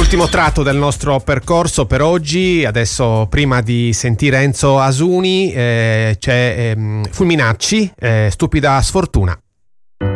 L'ultimo tratto del nostro percorso per oggi. Adesso, prima di sentire Enzo Asuni, c'è Fulminacci, Stupida sfortuna.